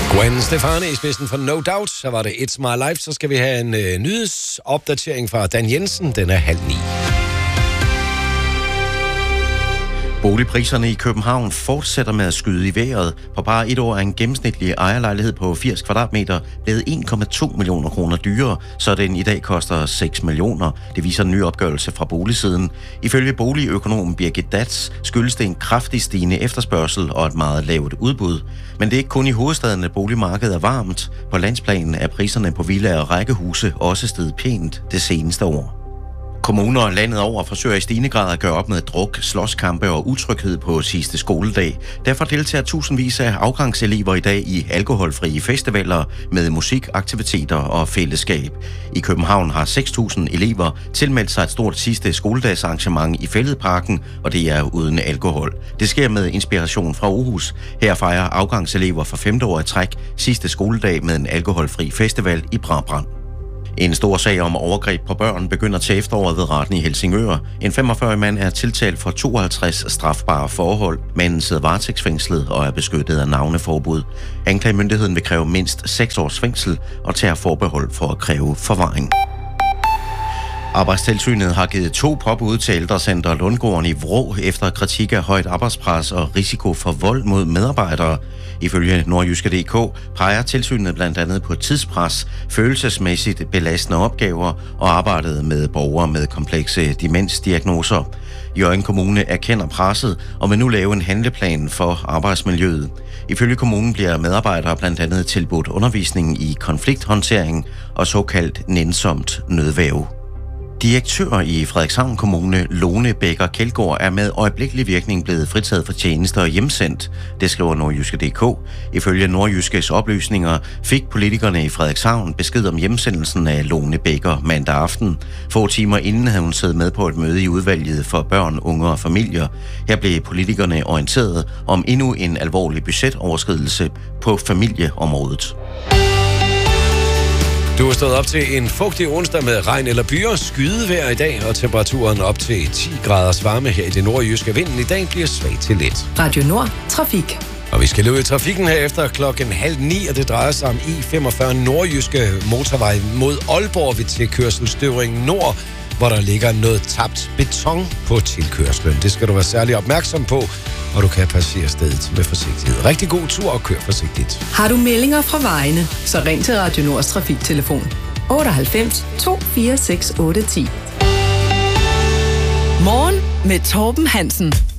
Gwen Stefani i spidsen for No Doubt. Så var det It's My Life. Så skal vi have en nyhedsopdatering fra Dan Jensen. Den er 8:30. Boligpriserne i København fortsætter med at skyde i vejret. På bare et år er en gennemsnitlig ejerlejlighed på 80 kvadratmeter blevet 1,2 millioner kroner dyrere, så den i dag koster 6 millioner. Det viser en ny opgørelse fra boligsiden. Ifølge boligøkonomen Birgit Datz skyldes det en kraftig stigende efterspørgsel og et meget lavt udbud. Men det er ikke kun i hovedstaden, at boligmarkedet er varmt. På landsplanen er priserne på villaer og rækkehuse også steget pænt det seneste år. Kommuner landet over forsøger i stigende grad at gøre op med druk, slåskampe og utryghed på sidste skoledag. Derfor deltager tusindvis af afgangselever i dag i alkoholfrie festivaler med musik, aktiviteter og fællesskab. I København har 6.000 elever tilmeldt sig et stort sidste skoledagsarrangement i Fælledparken, og det er uden alkohol. Det sker med inspiration fra Aarhus. Her fejrer afgangselever for 5. år i træk sidste skoledag med en alkoholfri festival i Brabrand. En stor sag om overgreb på børn begynder til efteråret ved retten i Helsingør. En 45-årig mand er tiltalt for 52 strafbare forhold. Manden sidder varetægtsfængslet og er beskyttet af navneforbud. Anklagemyndigheden vil kræve mindst 6 års fængsel og tager forbehold for at kræve forvaring. Arbejdstilsynet har givet 2 påbud til Ældrecenter Lundgården i Vrå efter kritik af højt arbejdspres og risiko for vold mod medarbejdere. Ifølge Nordjyske.dk peger tilsynet blandt andet på tidspres, følelsesmæssigt belastende opgaver og arbejdet med borgere med komplekse demensdiagnoser. Hjørring Kommune erkender presset og vil nu lave en handleplan for arbejdsmiljøet. Ifølge kommunen bliver medarbejdere blandt andet tilbudt undervisning i konflikthåndtering og såkaldt nænsomt nødværge. Direktør i Frederikshavn Kommune, Lone Bækker Kjeldgaard, er med øjeblikkelig virkning blevet fritaget for tjenester og hjemsendt. Det skriver Nordjyske.dk. Ifølge Nordjyskes oplysninger fik politikerne i Frederikshavn besked om hjemsendelsen af Lone Bækker mandag aften. Få timer inden havde hun siddet med på et møde i udvalget for børn, unge og familier. Her blev politikerne orienteret om endnu en alvorlig budgetoverskridelse på familieområdet. Du er stået op til en fugtig onsdag med regn eller byer, skydevejr i dag, og temperaturen op til 10 graders varme her i det nordjyske. Vinden i dag bliver svag til let. Radio Nord, trafik. Og vi skal løbe i trafikken her efter 8:30, og det drejer sig om I45 nordjyske motorvej mod Aalborg ved tilkørsel Støvring Nord, hvor der ligger noget tabt beton på tilkørslen. Det skal du være særlig opmærksom på, og du kan passere stedet med forsigtighed. Rigtig god tur og kør forsigtigt. Har du meldinger fra vejene, så ring til Radio Nords trafiktelefon 98 246 810. Morgen med Torben Hansen.